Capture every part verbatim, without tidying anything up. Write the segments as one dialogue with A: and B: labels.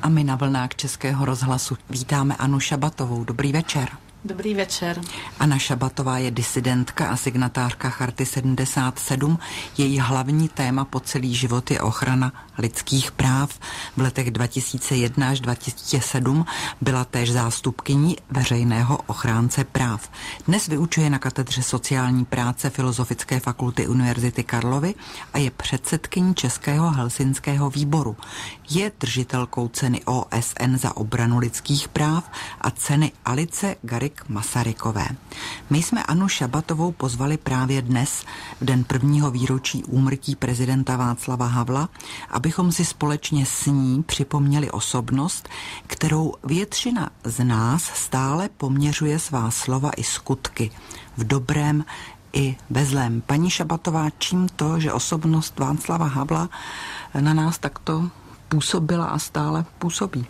A: A my na vlnách Českého rozhlasu vítáme Annu Šabatovou. Dobrý večer.
B: Dobrý večer.
A: Anna Šabatová je disidentka a signatářka Charty sedmdesát sedm. Její hlavní téma po celý život je ochrana lidských práv. V letech dva tisíce jedna až dva tisíce sedm byla též zástupkyní veřejného ochránce práv. Dnes vyučuje na katedře sociální práce Filozofické fakulty Univerzity Karlovy a je předsedkyní Českého helsinského výboru. Je držitelkou ceny O S N za obranu lidských práv a ceny Alice Garrigue Masarykové. My jsme Annu Šabatovou pozvali právě dnes, v den prvního výročí úmrtí prezidenta Václava Havla, abychom si společně s ní připomněli osobnost, kterou většina z nás stále poměřuje svá slova i skutky v dobrém i ve zlém. Paní Šabatová, čím to, že osobnost Václava Havla na nás takto působila a stále působí?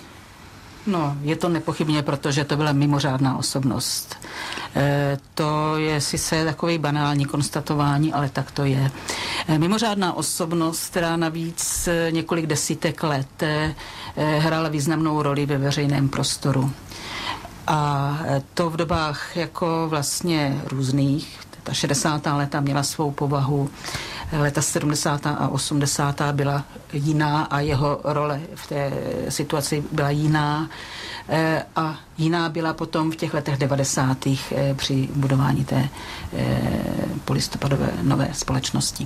B: No, je to nepochybně, protože to byla mimořádná osobnost. E, to je sice takový banální konstatování, ale tak to je. E, mimořádná osobnost, která navíc několik desítek let e, hrála významnou roli ve veřejném prostoru. A to v dobách jako vlastně různých. Ta šedesátá léta měla svou povahu, léta sedmdesátá a osmdesátá byla jiná a jeho role v té situaci byla jiná a jiná byla potom v těch letech devadesátých při budování té polistopadové nové společnosti.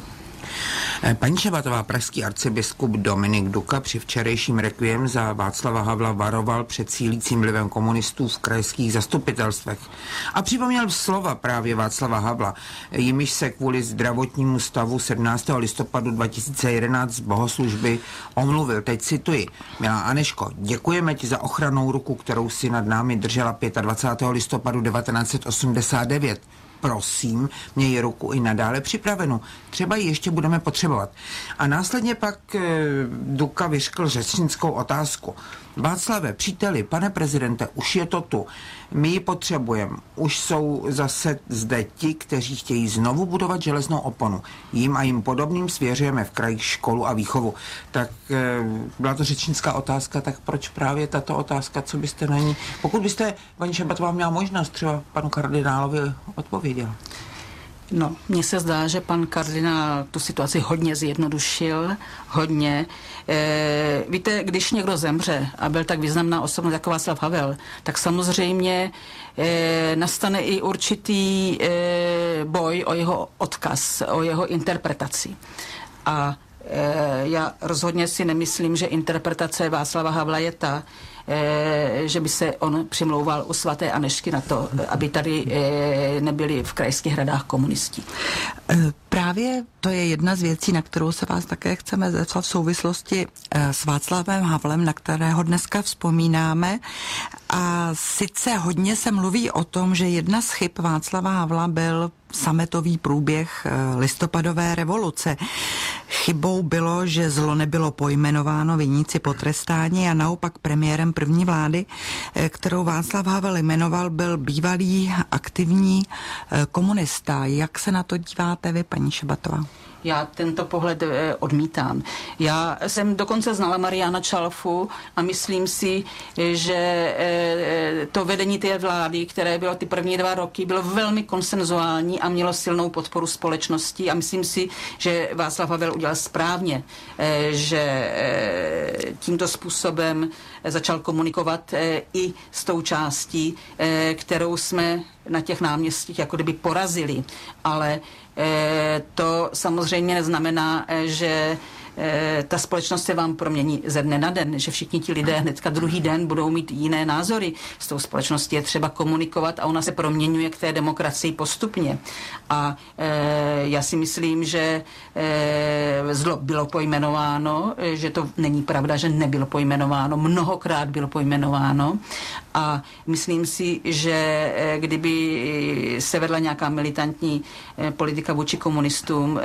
C: Paní Šabatová, pražský arcibiskup Dominik Duka při včerejším rekviem za Václava Havla varoval před sílícím vlivem komunistů v krajských zastupitelstvech a připomněl slova právě Václava Havla, jimiž se kvůli zdravotnímu stavu sedmnáctého listopadu dva tisíce jedenáct z bohoslužby omluvil. Teď cituji. Milá Aneško, děkujeme ti za ochrannou ruku, kterou si nad námi držela dvacátého pátého listopadu devatenáct set osmdesát devět. Prosím, měj ruku i nadále připravenou. Třeba ji ještě budeme potřebovat. A následně pak e, Duka vyřkl řečnickou otázku. Václave, příteli, pane prezidente, už je to tu. My ji potřebujeme. Už jsou zase zde ti, kteří chtějí znovu budovat železnou oponu. Jim a jim podobným svěřujeme v krajích školu a výchovu. Tak e, byla to řečnická otázka, tak proč právě tato otázka, co byste na ní... Pokud byste, paní Šabatová, měla možnost třeba panu kardinálovi odpověděl.
B: No, mně se zdá, že pan kardinál tu situaci hodně zjednodušil, hodně. E, víte, když někdo zemře a byl tak významná osobnost jako Václav Havel, tak samozřejmě e, nastane i určitý e, boj o jeho odkaz, o jeho interpretaci. A e, já rozhodně si nemyslím, že interpretace Václava Havla je ta, E, že by se on přimlouval u svaté Anežky na to, aby tady e, nebyli v krajských radách komunisti.
A: Právě to je jedna z věcí, na kterou se vás také chceme zeptat v souvislosti s Václavem Havlem, na kterého dneska vzpomínáme. A sice hodně se mluví o tom, že jedna z chyb Václava Havla byl sametový průběh listopadové revoluce. Chybou bylo, že zlo nebylo pojmenováno, viníci potrestáni a naopak premiérem první vlády, kterou Václav Havel jmenoval, byl bývalý aktivní komunista. Jak se na to díváte vy, paní Šabatová?
B: Já tento pohled e, odmítám. Já jsem dokonce znala Mariana Čalfu a myslím si, že e, to vedení té vlády, které bylo ty první dva roky, bylo velmi konsenzuální a mělo silnou podporu společnosti a myslím si, že Václav Havel udělal správně, e, že e, tímto způsobem začal komunikovat e, i s tou částí, e, kterou jsme na těch náměstích jako kdyby porazili, ale e, to samozřejmě neznamená, e, že e, ta společnost se vám promění ze dne na den, že všichni ti lidé hnedka druhý den budou mít jiné názory. S tou společností je třeba komunikovat a ona se proměňuje k té demokracii postupně. A e, já si myslím, že e, zlo bylo pojmenováno, e, že to není pravda, že nebylo pojmenováno, mnohokrát bylo pojmenováno a myslím si, že e, kdyby se vedla nějaká militantní e, politika vůči komunistům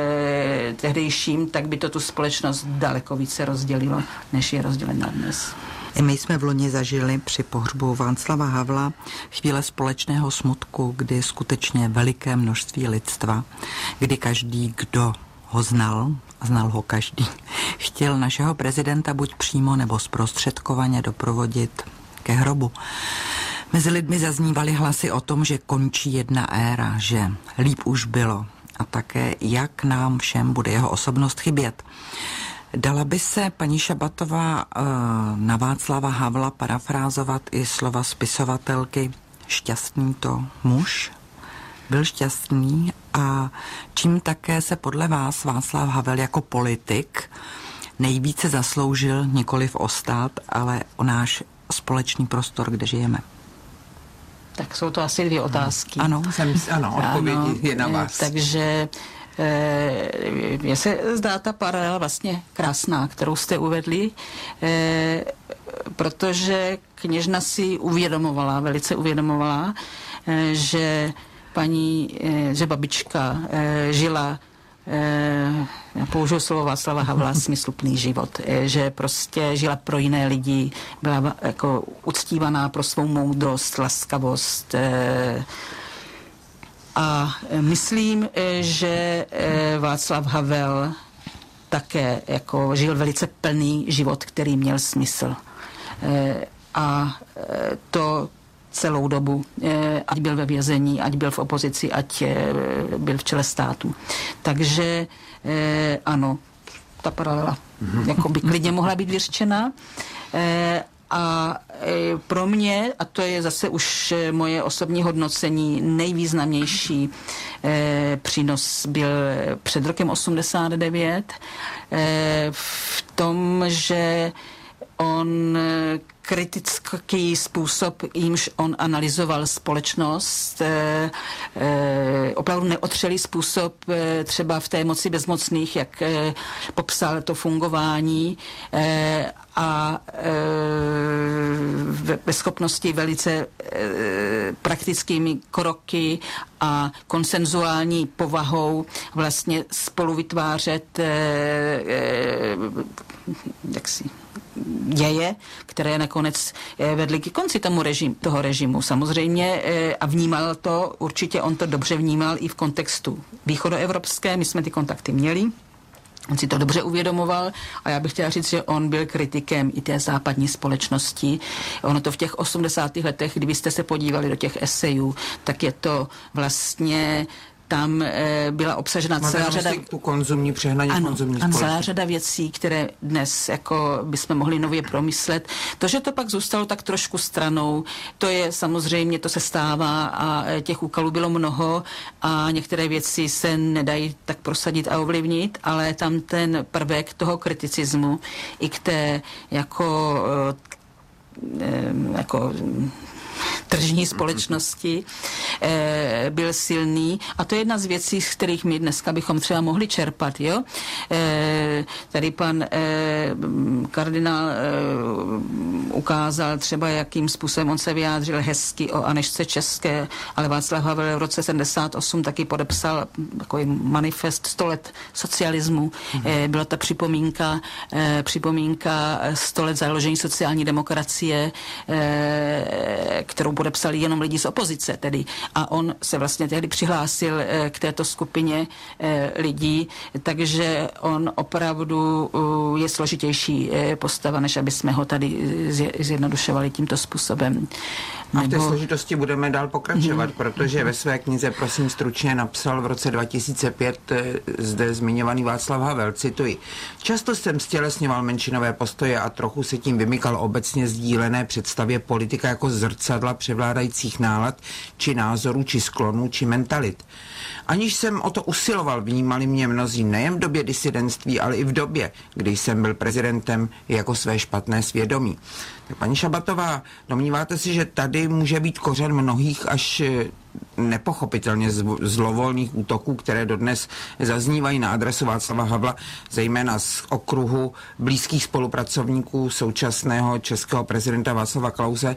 B: e, tehdejším, tak by to tu společnost daleko více rozdělilo, než je rozdělena dnes.
A: I my jsme v loni zažili při pohřbu Václava Havla chvíle společného smutku, kdy skutečně veliké množství lidstva, kdy každý, kdo ho znal, znal ho každý. Chtěl našeho prezidenta buď přímo nebo zprostředkovaně doprovodit ke hrobu. Mezi lidmi zaznívaly hlasy o tom, že končí jedna éra, že líp už bylo a také jak nám všem bude jeho osobnost chybět. Dala by se paní Šabatová na Václava Havla parafrázovat i slova spisovatelky šťastný to muž? Byl šťastný a čím také se podle vás Václav Havel jako politik nejvíce zasloužil nikoliv o stát, ale o náš společný prostor, kde žijeme?
B: Tak jsou to asi dvě otázky.
A: Ano,
C: Jsem, ano odpověď ano, je na vás.
B: Takže e, mně se zdá ta paralela vlastně krásná, kterou jste uvedli, e, protože kněžna si uvědomovala, velice uvědomovala, e, že paní, e, že babička e, žila, e, já použiju slovo Václava Havla, smysluplný život, e, že prostě žila pro jiné lidi, byla jako uctívaná pro svou moudrost, laskavost, e, a myslím, že Václav Havel také jako žil velice plný život, který měl smysl. A to celou dobu, ať byl ve vězení, ať byl v opozici, ať byl v čele státu. Takže ano, ta paralela jako by klidně mohla být vyřčena. A pro mě, a to je zase už moje osobní hodnocení, nejvýznamnější eh, přínos byl před rokem osmdesát devět eh, v tom, že on kritický způsob, jímž on analyzoval společnost, eh, eh, opravdu neotřelý způsob eh, třeba v té moci bezmocných, jak eh, popsal to fungování eh, a eh, ve, ve schopnosti velice eh, praktickými kroky a konsenzuální povahou vlastně spolu vytvářet eh, eh, jaksi děje, které nakonec vedly k konci tomu režim, toho režimu. Samozřejmě a vnímal to, určitě on to dobře vnímal i v kontextu východoevropské, my jsme ty kontakty měli, on si to dobře uvědomoval a já bych chtěla říct, že on byl kritikem i té západní společnosti. Ono to v těch osmdesátých letech, kdybyste se podívali do těch esejů, tak je to vlastně tam e, byla obsažena celá řada...
C: tu konzumní, přehnaně
B: ano,
C: konzumní
B: ano, celá řada věcí, které dnes jako bychom mohli nově promyslet. To, že to pak zůstalo tak trošku stranou, to je samozřejmě, to se stává a těch úkolů bylo mnoho a některé věci se nedají tak prosadit a ovlivnit, ale tam ten prvek toho kriticismu i k té jako, jako tržní společnosti e, byl silný a to je jedna z věcí, z kterých my dneska bychom třeba mohli čerpat. Jo? E, tady pan e, kardinál e, ukázal třeba, jakým způsobem on se vyjádřil hezky o Anežce České, ale Václav Havel v roce sedmdesát osm taky podepsal takový manifest sto let socialismu. Mm-hmm. E, byla ta připomínka, e, připomínka sto let založení sociální demokracie, e, kterou podepsali jenom lidi z opozice tedy. A on se vlastně tehdy přihlásil e, k této skupině e, lidí, takže on opravdu e, je složitější e, postava, než aby jsme ho tady zjednodušovali tímto způsobem.
C: A v té složitosti budeme dál pokračovat, hmm. protože ve své knize, prosím, stručně napsal v roce dva tisíce pět zde zmiňovaný Václav Havel, cituji. Často jsem stělesňoval menšinové postoje a trochu se tím vymykal obecně sdílené představě politika jako zrcadla převládajících nálad, či názorů, či sklonů, či mentalit. Aniž jsem o to usiloval, vnímali mě mnozí nejen v době disidentství, ale i v době, kdy jsem byl prezidentem jako své špatné svědomí. Tak paní Šabatová, domníváte si, že tady může být kořen mnohých až nepochopitelně zlovolných útoků, které dodnes zaznívají na adresu Václava Havla, zejména z okruhu blízkých spolupracovníků současného českého prezidenta Václava Klause?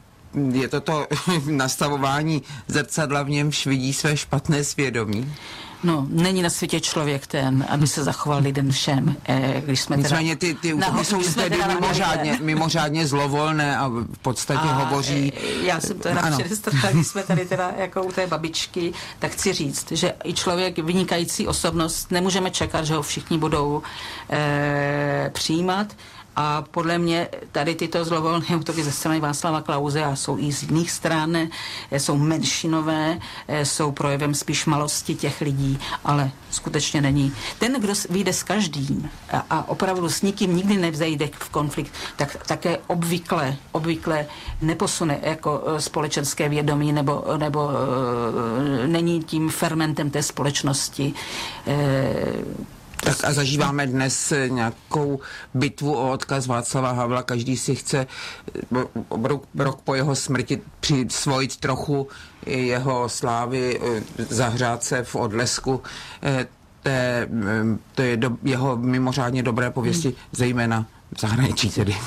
C: Je toto nastavování zrcadla, v němž vidí své špatné svědomí?
B: No, není na světě člověk ten, aby se zachoval lidem všem. Eh, když jsme
C: Nicméně ty, ty útoky jsou tedy mimořádně, mimořádně zlovolné a v podstatě a hovoří...
B: Já jsem to na představila, když jsme tady teda jako u té babičky, tak chci říct, že i člověk, vynikající osobnost, nemůžeme čekat, že ho všichni budou eh, přijímat. A podle mě tady tyto zlovolné útoky ze strany Václava Klause a jsou i z jiných stran, jsou menšinové, jsou projevem spíš malosti těch lidí, ale skutečně není. Ten, kdo vyjde s každým a, a opravdu s nikým nikdy nevzejde v konflikt, tak také obvykle, obvykle neposune jako společenské vědomí nebo, nebo e, není tím fermentem té společnosti. E,
C: Tak a zažíváme dnes nějakou bitvu o odkaz Václava Havla. Každý si chce rok po jeho smrti přisvojit trochu jeho slávy, zahřát se v odlesku té, té do, jeho mimořádně dobré pověsti, hmm. zejména v zahraničí tedy.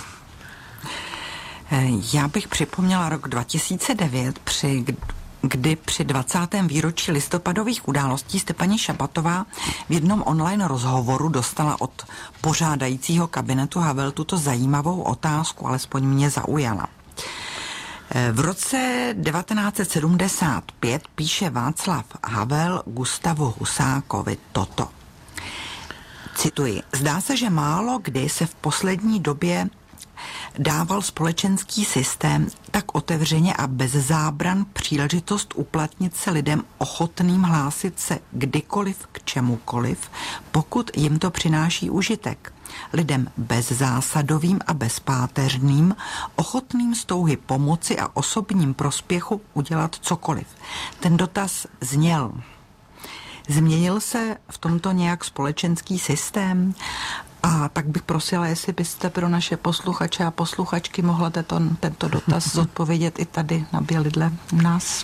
A: Já bych připomněla rok dva tisíce devět, při kdy při dvacátém výročí listopadových událostí jste paní Šabatová v jednom online rozhovoru dostala od pořádajícího kabinetu Havel tuto zajímavou otázku, alespoň mě zaujala. V roce devatenáct set sedmdesát pět píše Václav Havel Gustavu Husákovi toto. Cituji. Zdá se, že málo kdy se v poslední době dával společenský systém tak otevřeně a bez zábran příležitost uplatnit se lidem ochotným hlásit se kdykoliv k čemukoliv, pokud jim to přináší užitek. Lidem bezzásadovým a bezpáteřným, ochotným z touhy pomoci a osobním prospěchu udělat cokoliv. Ten dotaz zněl. Změnil se v tomto nějak společenský systém? A tak bych prosila, jestli byste pro naše posluchače a posluchačky mohla tento, tento dotaz zodpovědět i tady na Bělidle u nás.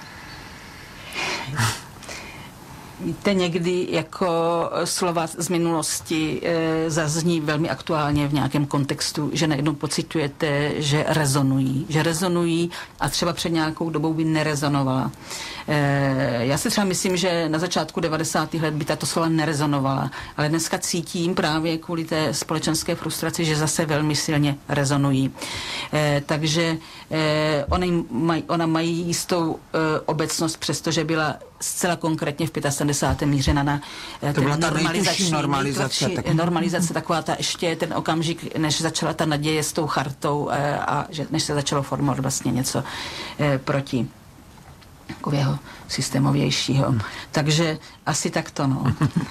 B: Víte, někdy jako slova z minulosti e, zazní velmi aktuálně v nějakém kontextu, že najednou pociťujete, že rezonují. Že rezonují a třeba před nějakou dobou by nerezonovala. E, já si třeba myslím, že na začátku devadesátých let by tato slova nerezonovala, ale dneska cítím právě kvůli té společenské frustraci, že zase velmi silně rezonují. E, takže e, ona, maj, ona mají jistou e, obecnost, přestože byla zcela konkrétně v sedmdesátém pátém mířena na
C: to byla ta normalizační normalizace.
B: Tak... normalizace, taková ta ještě ten okamžik, než začala ta naděje s tou chartou a že než se začalo formovat vlastně něco eh, proti takového systémovějšího. Hmm. Takže asi takto, no.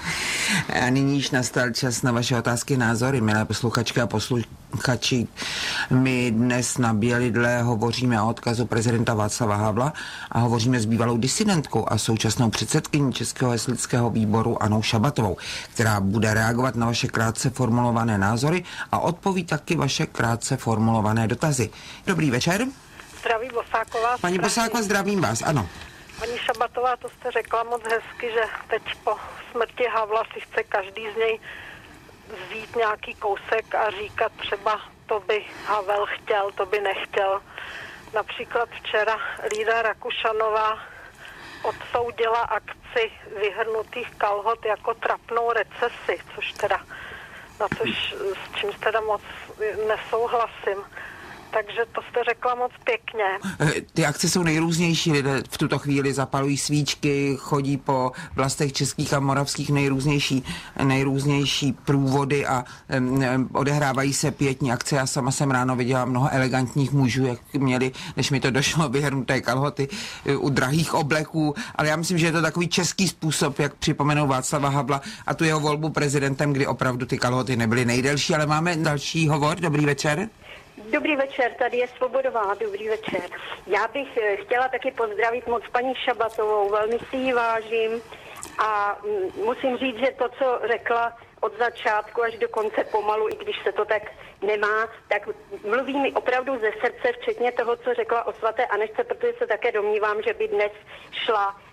C: A nyní již nastal čas na vaše otázky, názory, milé posluchačky a posluchači. My dnes na Bělidle hovoříme o odkazu prezidenta Václava Havla a hovoříme s bývalou disidentkou a současnou předsedkyní Českého heslického výboru Annou Šabatovou, která bude reagovat na vaše krátce formulované názory a odpoví taky vaše krátce formulované dotazy. Dobrý večer.
D: Zdraví Bosáková.
C: Paní Bosáková, zdravím vás, ano.
D: Paní Šabatová, to jste řekla moc hezky, že teď po smrti Havla si chce každý z něj vzít nějaký kousek a říkat třeba to by Havel chtěl, to by nechtěl. Například včera Lída Rakušanová odsoudila akci vyhrnutých kalhot jako trapnou recesi, což teda, na což, s čím teda moc nesouhlasím. Takže to jste řekla moc pěkně.
C: Ty akce jsou nejrůznější, lidé v tuto chvíli zapalují svíčky, chodí po vlastech českých a moravských nejrůznější, nejrůznější průvody a um, odehrávají se pětní akce. Já sama jsem ráno viděla mnoho elegantních mužů, jak měli, než mi to došlo, vyhrnuté kalhoty u drahých obleků, ale já myslím, že je to takový český způsob, jak připomenout Václava Havla a tu jeho volbu prezidentem, kdy opravdu ty kalhoty nebyly nejdelší, ale máme další hovor. Dobrý večer.
E: Dobrý večer, tady je Svobodová, dobrý večer. Já bych chtěla taky pozdravit moc paní Šabatovou, velmi si ji vážím a musím říct, že to, co řekla od začátku až do konce pomalu, i když se to tak nemá, tak mluví mi opravdu ze srdce, včetně toho, co řekla o svaté Anežce, protože se také domnívám, že by dnes šla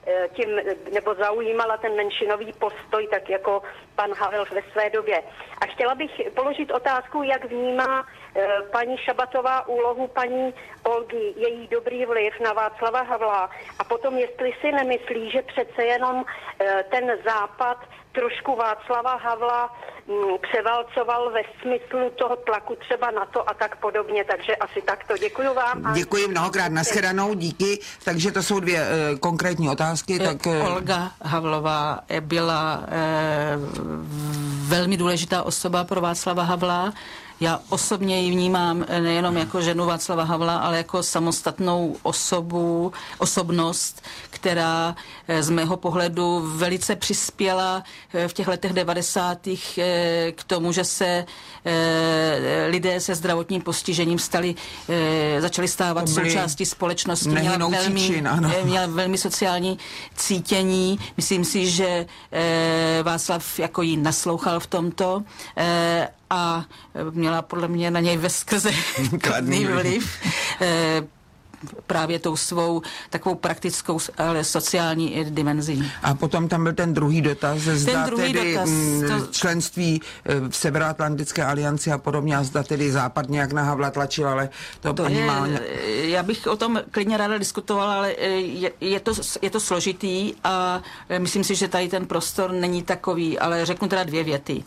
E: tím, nebo zaujímala ten menšinový postoj, tak jako pan Havel ve své době. A chtěla bych položit otázku, jak vnímá paní Šabatová úlohu paní Olgy, její dobrý vliv na Václava Havla a potom jestli si nemyslí, že přece jenom ten západ trošku Václava Havla převálcoval ve smyslu toho tlaku třeba na to a tak podobně, takže asi takto. Děkuji vám. A...
C: Děkuji mnohokrát, nashledanou, díky. Takže to jsou dvě e, konkrétní otázky. Tak, e...
B: Olga Havlová byla e, velmi důležitá osoba pro Václava Havla. Já osobně ji vnímám nejenom jako ženu Václava Havla, ale jako samostatnou osobu, osobnost, která z mého pohledu velice přispěla v těch letech devadesátých k tomu, že se lidé se zdravotním postižením stali, začali stávat součástí společnosti. Měla velmi,
C: čin,
B: měla velmi sociální cítění. Myslím si, že Václav jako jí naslouchal v tomto a měla podle mě na něj veskrze kladný vliv. Právě tou svou takovou praktickou, ale sociální dimenzí.
C: A potom tam byl ten druhý dotaz, zda
B: druhý
C: tedy
B: dotaz, to...
C: členství v Severoatlantické alianci a podobně, a zda tedy západ nějak na Havla tlačil, ale to,
B: to
C: paní
B: je,
C: má...
B: Já bych o tom klidně ráda diskutovala, ale je, je, to, je to složitý a myslím si, že tady ten prostor není takový, ale řeknu teda dvě věty.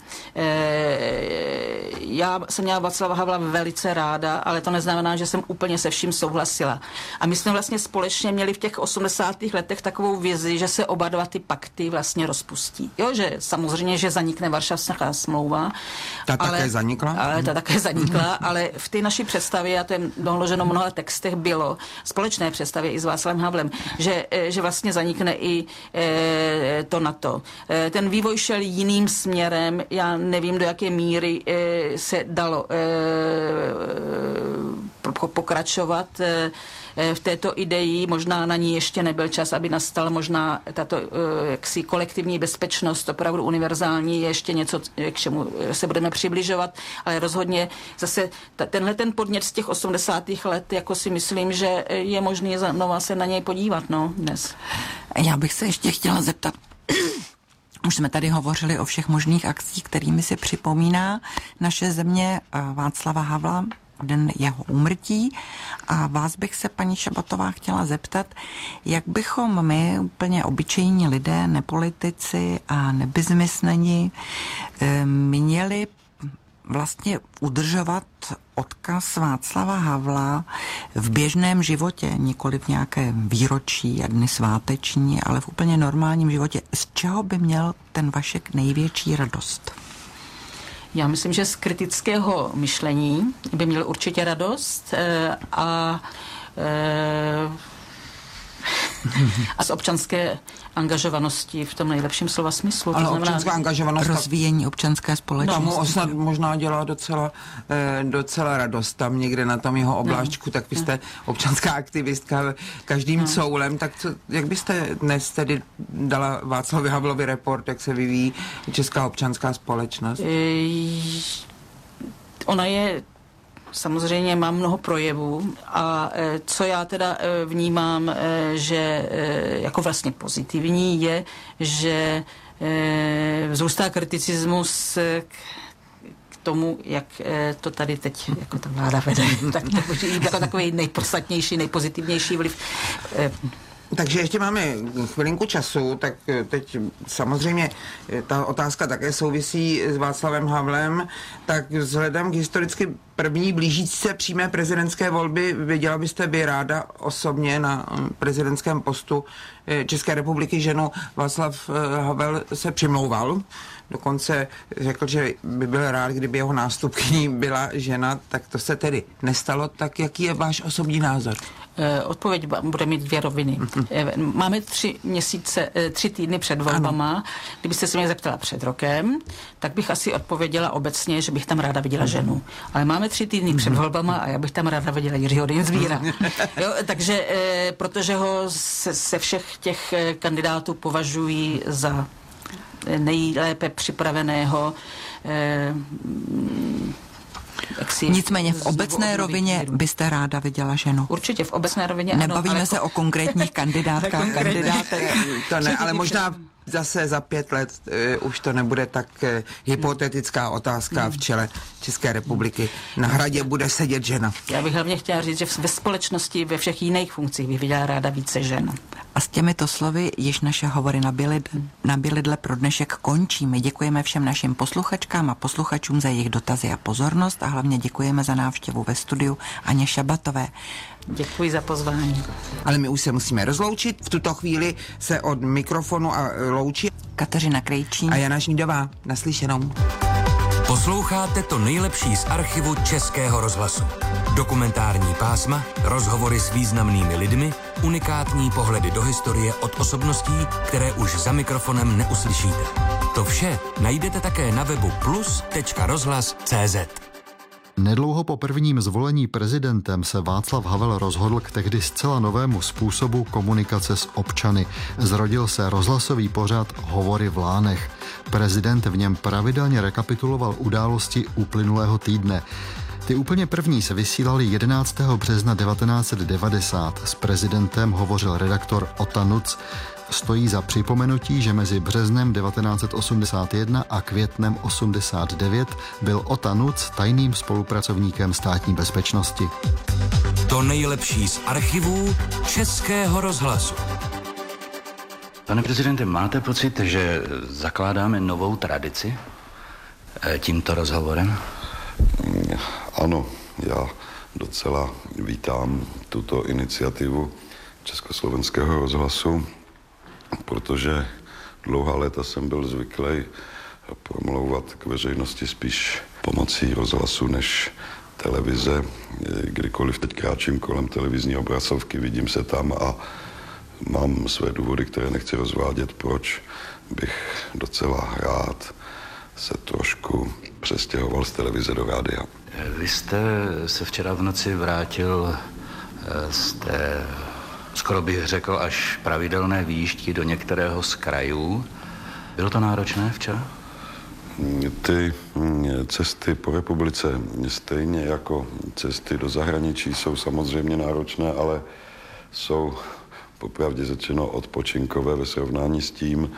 B: Já jsem měla Václava Havla velice ráda, ale to neznamená, že jsem úplně se vším souhlasila. A my jsme vlastně společně měli v těch osmdesátých letech takovou vizi, že se oba dva ty pakty vlastně rozpustí. Jo, že samozřejmě, že zanikne Varšavská smlouva.
C: Ta
B: ale,
C: také zanikla?
B: Ale ta také zanikla, ale v té naší představě, a to je doloženo v mnoha textech, bylo společné představě i s Václavem Havlem, že, že vlastně zanikne i e, to NATO. E, ten vývoj šel jiným směrem, já nevím, do jaké míry e, se dalo e, pokračovat e, v této ideji, možná na ní ještě nebyl čas, aby nastal, možná tato jaksi kolektivní bezpečnost, opravdu univerzální, je ještě něco, k čemu se budeme přibližovat, ale rozhodně zase tenhle ten podnět z těch osmdesátých let, jako si myslím, že je možný znova se na něj podívat, no, dnes.
A: Já bych se ještě chtěla zeptat, už jsme tady hovořili o všech možných akcích, kterými si připomíná naše země Václava Havla, den jeho úmrtí, a vás bych se, paní Šabatová, chtěla zeptat, jak bychom my, úplně obyčejní lidé, nepolitici a nebiznismeni, měli vlastně udržovat odkaz Václava Havla v běžném životě, nikoli v nějaké výročí a dny sváteční, ale v úplně normálním životě. Z čeho by měl ten Vašek největší radost?
B: Já myslím, že z kritického myšlení by měl určitě radost a, a z občanské angažovanosti v tom nejlepším slova smyslu.
C: Ale
B: to znamená
C: občanská angažovanost...
A: Rozvíjení občanské společnosti.
C: Tomu snad možná dělá docela, eh, docela radost. Tam někde na tom jeho obláčku, no. Tak vy jste občanská aktivistka každým no. coulem. Tak co, jak byste dnes tedy dala Václavu Havlovi report, jak se vyvíjí česká občanská společnost?
B: E, ona je... Samozřejmě mám mnoho projevů a e, co já teda e, vnímám, e, že e, jako vlastně pozitivní je, že e, vzrůstá kriticismus e, k, k tomu, jak e, to tady teď jako ta vláda vede. Tak to je jako takový nejpodstatnější, nejpozitivnější vliv. E,
C: Takže ještě máme chvilinku času, tak teď samozřejmě ta otázka také souvisí s Václavem Havlem, tak vzhledem k historicky první blížící se přímé prezidentské volby, viděla byste by ráda osobně na prezidentském postu České republiky ženu? Václav Havel se přimlouval, dokonce řekl, že by byl rád, kdyby jeho nástupkyní byla žena, tak to se tedy nestalo. Tak jaký je váš osobní názor?
B: Odpověď bude mít dvě roviny. Máme tři měsíce, tři týdny před volbama. Ano. Kdybyste se mě zeptala před rokem, tak bych asi odpověděla obecně, že bych tam ráda viděla ženu. Ale máme tři týdny před volbama a já bych tam ráda viděla Jiřího Dienstbiera. Jo, takže, protože ho se, se všech těch kandidátů považují za nejlépe připraveného, si...
A: Nicméně v obecné rovině byste ráda viděla ženu.
B: Určitě v obecné rovině.
A: Nebavíme
B: ano,
A: se
B: ale...
A: o konkrétních kandidátkách, kandidátech.
C: To ne, ale možná zase za pět let uh, už to nebude tak uh, hypotetická otázka v čele České republiky. Na hradě bude sedět žena.
B: Já bych hlavně chtěla říct, že ve společnosti, ve všech jiných funkcích bych viděla ráda více žen.
A: A s těmito slovy již naše hovory na Bělidle, na Bělidle pro dnešek končíme. Děkujeme všem našim posluchačkám a posluchačům za jejich dotazy a pozornost a hlavně děkujeme za návštěvu ve studiu Aně Šabatové.
B: Děkuji za pozvání.
C: Ale my už se musíme rozloučit. V tuto chvíli se od mikrofonu a loučí
A: Kateřina Krejčí
C: a Jana Žnídová. Naslyšenou.
F: Posloucháte to nejlepší z archivu Českého rozhlasu. Dokumentární pásma, rozhovory s významnými lidmi, unikátní pohledy do historie od osobností, které už za mikrofonem neuslyšíte. To vše najdete také na webu plus tečka rozhlas tečka cé zet.
G: Nedlouho po prvním zvolení prezidentem se Václav Havel rozhodl k tehdy zcela novému způsobu komunikace s občany. Zrodil se rozhlasový pořad Hovory v Lánech. Prezident v něm pravidelně rekapituloval události uplynulého týdne. Ty úplně první se vysílaly jedenáctého března devatenáct set devadesát. S prezidentem hovořil redaktor Ota Nuc. Stojí za připomenutí, že mezi březnem devatenáct set osmdesát jedna a květnem osmdesát devět byl Ota Nuc tajným spolupracovníkem Státní bezpečnosti.
F: To nejlepší z archivů Českého rozhlasu.
H: Pane prezidente, máte pocit, že zakládáme novou tradici tímto rozhovorem?
I: Ano, já docela vítám tuto iniciativu Československého rozhlasu, protože dlouhá léta jsem byl zvyklý promlouvat k veřejnosti spíš pomocí rozhlasu než televize. Kdykoliv teď kráčím kolem televizní obrazovky, vidím se tam a mám své důvody, které nechci rozvádět, proč bych docela rád se trošku přestěhoval z televize do rádia.
H: Vy jste se včera v noci vrátil z té, skoro bych řekl, až pravidelné výjížďky do některého z krajů. Bylo to náročné včera?
I: Ty cesty po republice, stejně jako cesty do zahraničí, jsou samozřejmě náročné, ale jsou popravdě řečeno odpočinkové ve srovnání s tím,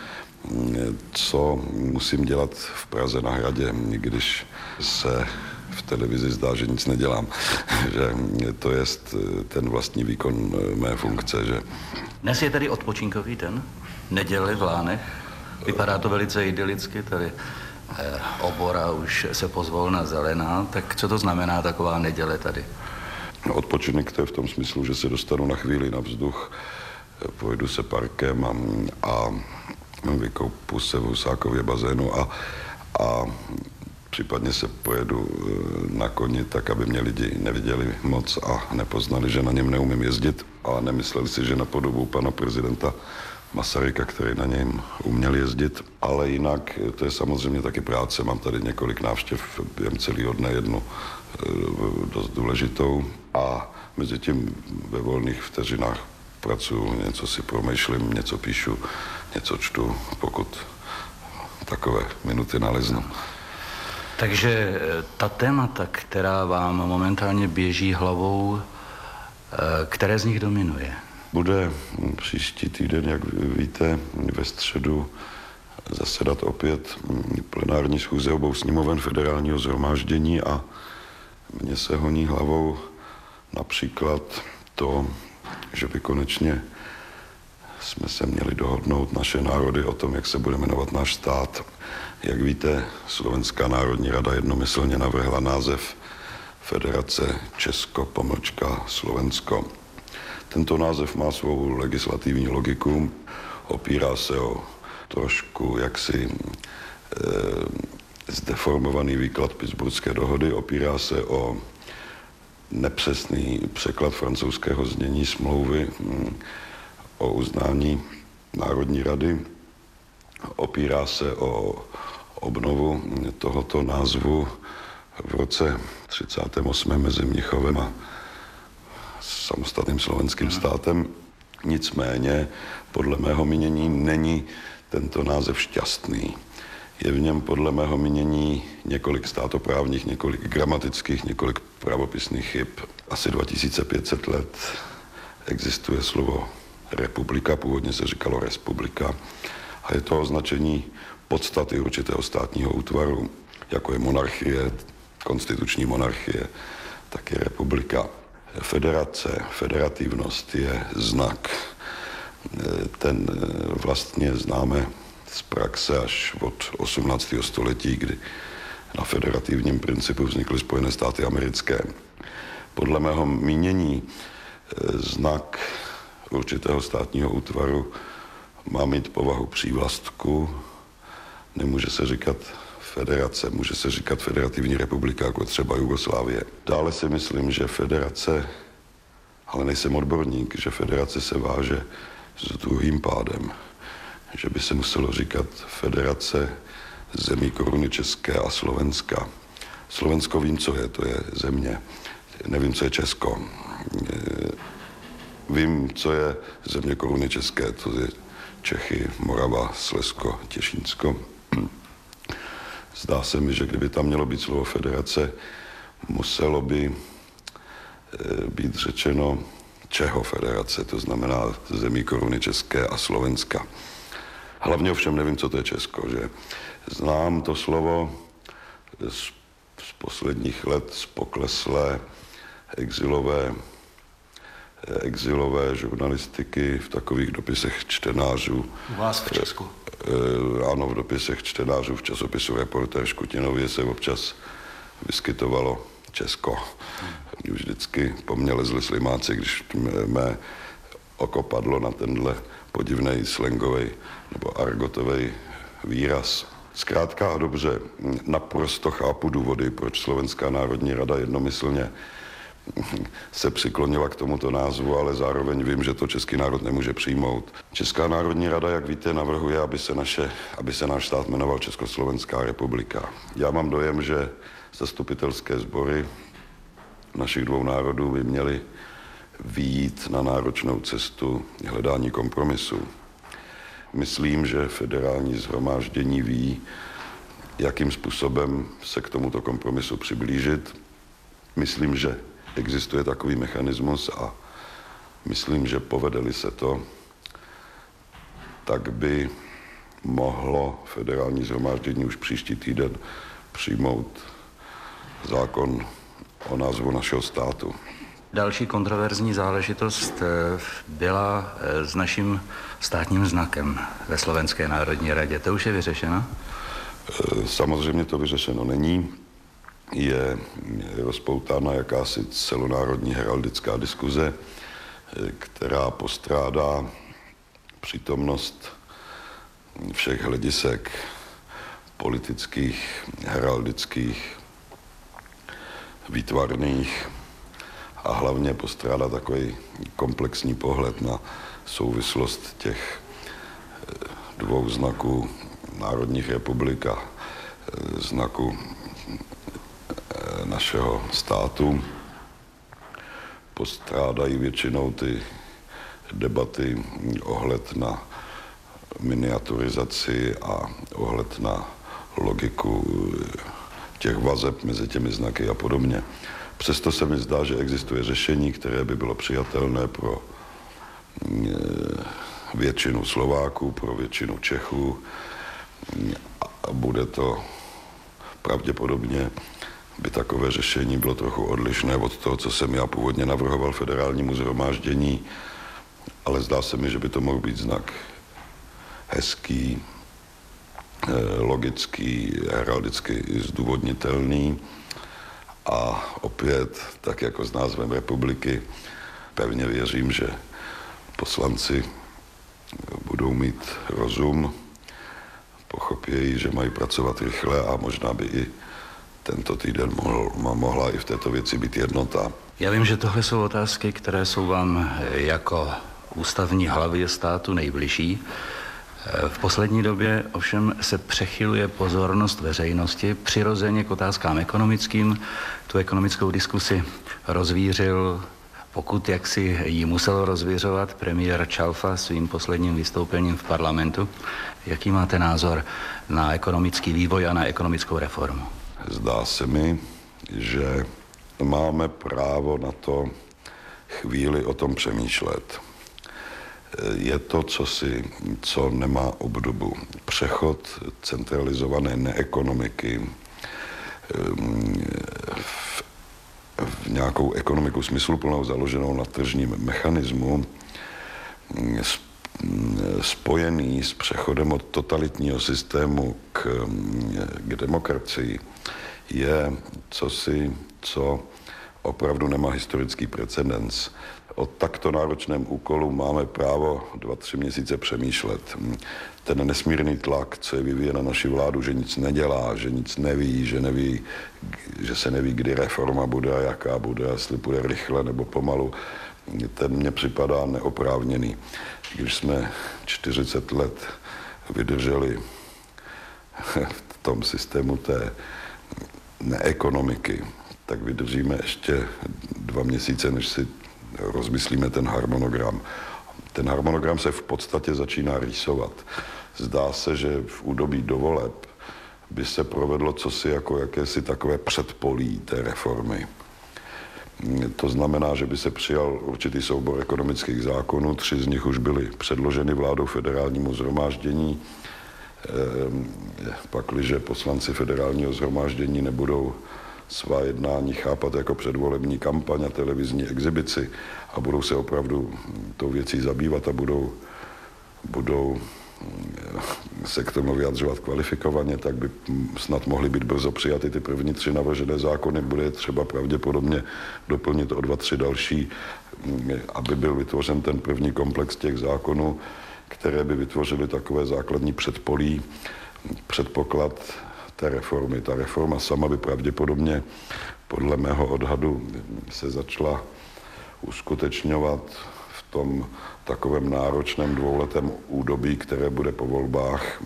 I: co musím dělat v Praze na hradě, když se v televizi zdá, že nic nedělám. Že to je ten vlastní výkon mé funkce. Že...
H: Dnes je tedy odpočinkový den, neděli v Lánech. Vypadá to velice idylicky, tady eh, obora už se pozvolna zelená. Tak co to znamená taková neděle tady?
I: No, odpočinek to je v tom smyslu, že se dostanu na chvíli na vzduch, pojedu se parkem a, a vykoupu se v Husákově bazénu a, a případně se pojedu na koni tak, aby mě lidi neviděli moc a nepoznali, že na něm neumím jezdit a nemysleli si, že na podobu pana prezidenta Masaryka, který na něm uměl jezdit, ale jinak to je samozřejmě taky práce. Mám tady několik návštěv během celého dne, jednu dost důležitou a mezi tím ve volných vteřinách pracuji, něco si promýšlím, něco píšu, něco čtu, pokud takové minuty naleznu.
H: Takže ta témata, která vám momentálně běží hlavou, které z nich dominuje?
I: Bude příští týden, jak víte, ve středu zasedat opět plenární schůze obou sněmoven Federálního shromáždění a mně se honí hlavou například to, že by konečně jsme se měli dohodnout naše národy o tom, jak se bude jmenovat náš stát. Jak víte, Slovenská národní rada jednomyslně navrhla název Federace Česko pomlčka Slovensko. Tento název má svou legislativní logiku, opírá se o trošku jaksi e, zdeformovaný výklad Pittsburghské dohody, opírá se o nepřesný překlad francouzského znění smlouvy o uznání Národní rady, opírá se o obnovu tohoto názvu v roce třicátém osmém mezi Mnichovem a samostatným slovenským státem. Nicméně, podle mého mínění, není tento název šťastný. Je v něm podle mého mínění několik státoprávních, několik gramatických, několik pravopisných chyb. Asi dva tisíce pět set let existuje slovo republika, původně se říkalo respublika, a je to označení podstaty určitého státního útvaru, jako je monarchie, konstituční monarchie, tak je republika. Federace, federativnost je znak. Ten vlastně známe z praxe až od osmnáctého století, kdy na federativním principu vznikly Spojené státy americké. Podle mého mínění znak určitého státního útvaru má mít povahu přívlastku, nemůže se říkat federace, může se říkat federativní republika, jako třeba Jugoslávie. Dále si myslím, že federace, ale nejsem odborník, že federace se váže s druhým pádem, že by se muselo říkat federace zemí Koruny České a Slovenska. Slovensko vím, co je, to je země. Nevím, co je Česko. Vím, co je země Koruny České, to je Čechy, Morava, Slezsko, Těšínsko. Zdá se mi, že kdyby tam mělo být slovo federace, muselo by být řečeno čeho federace, to znamená zemí Koruny České a Slovenska. Hlavně ovšem nevím, co to je Česko, že znám to slovo z, z posledních let z pokleslé exilové, exilové žurnalistiky v takových dopisech čtenářů.
H: U vás v Česku?
I: E, ano, v dopisech čtenářů v časopisu Reportér Škutinově se občas vyskytovalo Česko. Hmm. Už vždycky po mně lezli slimáci, když mé oko padlo na tenhle podivnej slangovej nebo argotovej výraz. Zkrátka a dobře, naprosto chápu důvody, proč Slovenská národní rada jednomyslně se přiklonila k tomuto názvu, ale zároveň vím, že to český národ nemůže přijmout. Česká národní rada, jak víte, navrhuje, aby se, naše, aby se náš stát jmenoval Československá republika. Já mám dojem, že zastupitelské sbory našich dvou národů by měly vyjít na náročnou cestu hledání kompromisu. Myslím, že federální shromáždění ví, jakým způsobem se k tomuto kompromisu přiblížit. Myslím, že existuje takový mechanismus a myslím, že povede-li se to, tak by mohlo federální shromáždění už příští týden přijmout zákon o názvu našeho státu.
H: Další kontroverzní záležitost byla s naším státním znakem ve Slovenské národní radě. To už je vyřešeno?
I: Samozřejmě to vyřešeno není. Je rozpoutána jakási celonárodní heraldická diskuze, která postrádá přítomnost všech hledisek politických, heraldických, výtvarných a hlavně postrádá takový komplexní pohled na souvislost těch dvou znaků národních republik a znaku našeho státu. Postrádají většinou ty debaty ohled na miniaturizaci a ohled na logiku těch vazeb mezi těmi znaky a podobně. Přesto se mi zdá, že existuje řešení, které by bylo přijatelné pro většinu Slováků, pro většinu Čechů a bude to pravděpodobně by takové řešení bylo trochu odlišné od toho, co jsem já původně navrhoval federálnímu shromáždění, ale zdá se mi, že by to mohl být znak hezký, logický, heraldicky zdůvodnitelný a opět, tak jako s názvem republiky, pevně věřím, že poslanci budou mít rozum, pochopějí, že mají pracovat rychle a možná by i tento týden mohl, mohla i v této věci být jednota.
H: Já vím, že tohle jsou otázky, které jsou vám jako ústavní hlavě státu nejbližší. V poslední době ovšem se přechyluje pozornost veřejnosti přirozeně k otázkám ekonomickým. Tu ekonomickou diskusi rozvířil Pokud jak si ji musel rozvěřovat premiér Čalfa svým posledním vystoupením v parlamentu, jaký máte názor na ekonomický vývoj a na ekonomickou reformu?
I: Zdá se mi, že máme právo na to chvíli o tom přemýšlet. Je to cosi, co nemá obdobu. Přechod centralizované neekonomiky v, v nějakou ekonomiku smysluplnou založenou na tržním mechanismu spojený s přechodem od totalitního systému k, k demokracii je cosi, co opravdu nemá historický precedens. O takto náročném úkolu máme právo dva, tři měsíce přemýšlet. Ten nesmírný tlak, co je vyvíjen na naši vládu, že nic nedělá, že nic neví, že, neví, že se neví, kdy reforma bude a jaká bude, jestli bude rychle nebo pomalu, ten mně připadá neoprávněný. Když jsme čtyřicet let vydrželi v tom systému té neekonomiky, tak vydržíme ještě dva měsíce, než si rozmyslíme ten harmonogram. Ten harmonogram se v podstatě začíná rýsovat. Zdá se, že v údobí do voleb by se provedlo cosi jako jakési takové předpolí té reformy. To znamená, že by se přijal určitý soubor ekonomických zákonů, tři z nich už byly předloženy vládou federálnímu shromáždění. Pakliže poslanci federálního shromáždění nebudou svá jednání chápat jako předvolební kampaň a televizní exibici a budou se opravdu tou věcí zabývat a budou, budou se k tomu vyjadřovat kvalifikovaně, tak by snad mohly být brzo přijaty ty první tři navržené zákony. Bude třeba pravděpodobně doplnit o dva, tři další, aby byl vytvořen ten první komplex těch zákonů, které by vytvořily takové základní předpolí, předpoklad té reformy. Ta reforma sama by pravděpodobně podle mého odhadu se začala uskutečňovat v tom takovém náročném dvouletém údobí, které bude po volbách,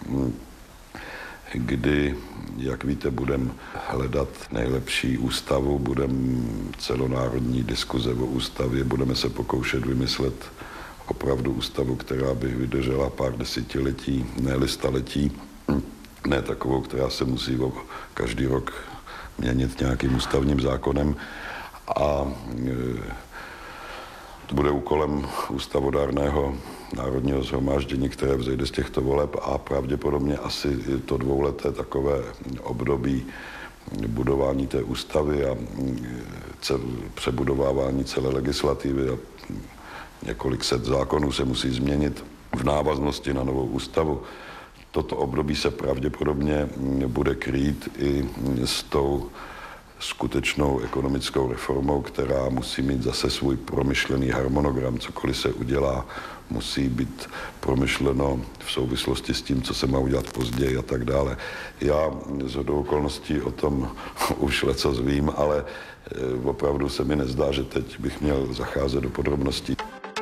I: kdy, jak víte, budeme hledat nejlepší ústavu, budeme celonárodní diskuze o ústavě, budeme se pokoušet vymyslet opravdu ústavu, která by vydržela pár desetiletí, ne-li staletí, ne takovou, která se musí každý rok měnit nějakým ústavním zákonem. A to bude úkolem ústavodárného národního shromáždění, které vzejde z těchto voleb a pravděpodobně asi to dvouleté takové období budování té ústavy a cel, přebudovávání celé legislativy a několik set zákonů se musí změnit v návaznosti na novou ústavu. Toto období se pravděpodobně bude krýt i s tou skutečnou ekonomickou reformou, která musí mít zase svůj promyšlený harmonogram. Cokoliv se udělá, musí být promyšleno v souvislosti s tím, co se má udělat později a tak dále. Já shodou okolností o tom už lecos vím, ale opravdu se mi nezdá, že teď bych měl zacházet do podrobností.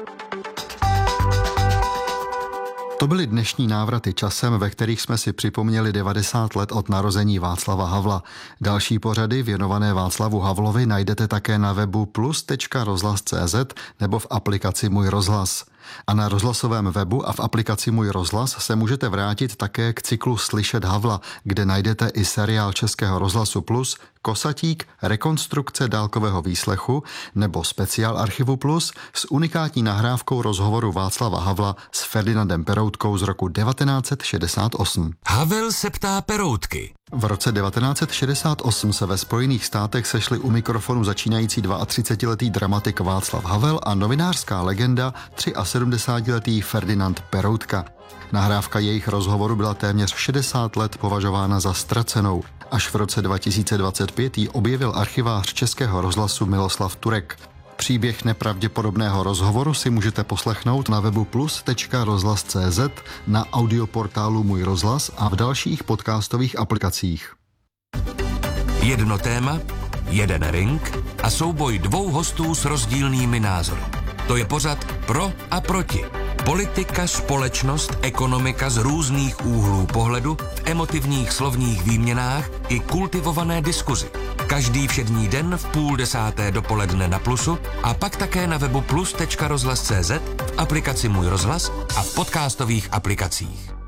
G: To byly dnešní návraty časem, ve kterých jsme si připomněli devadesát let od narození Václava Havla. Další pořady věnované Václavu Havlovi najdete také na webu plus tečka rozhlas tečka cé zet nebo v aplikaci Můj rozhlas. A na rozhlasovém webu a v aplikaci Můj rozhlas se můžete vrátit také k cyklu Slyšet Havla, kde najdete i seriál Českého rozhlasu Plus Kosatík, rekonstrukce dálkového výslechu nebo speciál Archivu Plus s unikátní nahrávkou rozhovoru Václava Havla s Ferdinandem Peroutkou z roku devatenáct set šedesát osm.
F: Havel se ptá Peroutky.
G: V roce devatenáct set šedesát osm se ve Spojených státech sešli u mikrofonu začínající třicetiletý dramatik Václav Havel a novinářská legenda sedmdesátiletý Ferdinand Peroutka. Nahrávka jejich rozhovoru byla téměř šedesát let považována za ztracenou. Až v roce dva tisíce dvacet pět ji objevil archivář Českého rozhlasu Miloslav Turek. Příběh nepravděpodobného rozhovoru si můžete poslechnout na webu plus tečka rozhlas tečka cé zet, na audioportálu Můj rozhlas a v dalších podcastových aplikacích.
F: Jedno téma, jeden ring a souboj dvou hostů s rozdílnými názory. To je pořad Pro a proti. Politika, společnost, ekonomika z různých úhlů pohledu, v emotivních slovních výměnách i kultivované diskuzi. Každý všední den v půl desáté dopoledne na Plusu a pak také na webu plus tečka rozhlas tečka cz, v aplikaci Můj rozhlas a v podcastových aplikacích.